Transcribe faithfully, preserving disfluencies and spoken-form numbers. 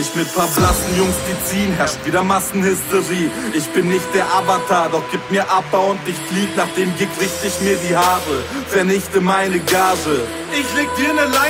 Ich mit paar blassen Jungs, die ziehen, herrscht wieder Massenhysterie. Ich bin nicht der Avatar, doch gib mir Abba und ich flieg. Nach dem Gig richte ich mir die Haare, vernichte meine Gage. Ich leg dir ne Line